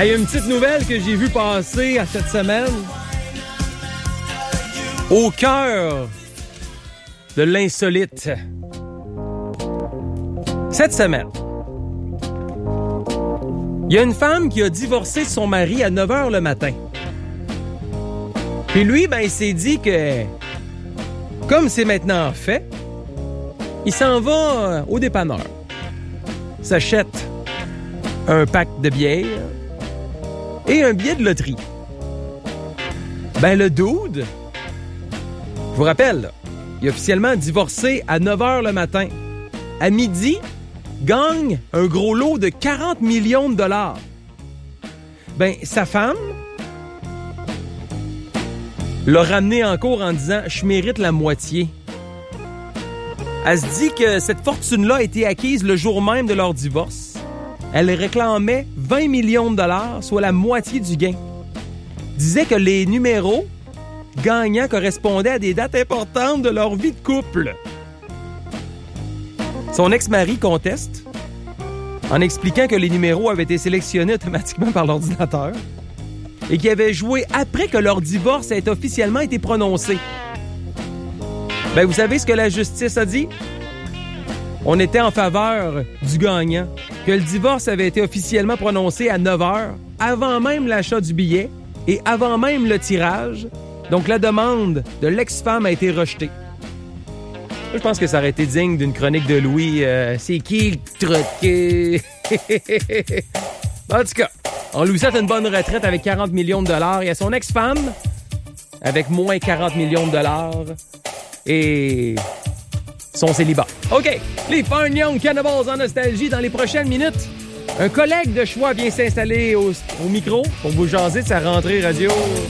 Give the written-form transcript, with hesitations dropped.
Hey, une petite nouvelle que j'ai vue passer à cette semaine. Au cœur de l'insolite. Cette semaine, il y a une femme qui a divorcé de son mari à 9h le matin. Puis lui, il s'est dit que, comme c'est maintenant fait, il s'en va au dépanneur. S'achète un pack de bière et un billet de loterie. Le dude, je vous rappelle, là, il est officiellement divorcé à 9h le matin. À midi, gagne un gros lot de 40 millions de dollars. Sa femme l'a ramené en cours en disant « Je mérite la moitié ». Elle se dit que cette fortune-là a été acquise le jour même de leur divorce. Elle réclamait 20 millions de dollars, soit la moitié du gain. Disait que les numéros gagnants correspondaient à des dates importantes de leur vie de couple. Son ex-mari conteste en expliquant que les numéros avaient été sélectionnés automatiquement par l'ordinateur et qu'ils avaient joué après que leur divorce ait officiellement été prononcé. Vous savez ce que la justice a dit? On était en faveur du gagnant, que le divorce avait été officiellement prononcé à 9h, avant même l'achat du billet et avant même le tirage. Donc, la demande de l'ex-femme a été rejetée. Je pense que ça aurait été digne d'une chronique de Louis. C'est qui le truqué? En tout cas, on lui souhaite une bonne retraite avec 40 millions de dollars. Il y a son ex-femme avec moins 40 millions de dollars et son célibat. OK, les Fun Young Cannibals en nostalgie dans les prochaines minutes. Un collègue de choix vient s'installer au micro pour vous jaser de sa rentrée radio.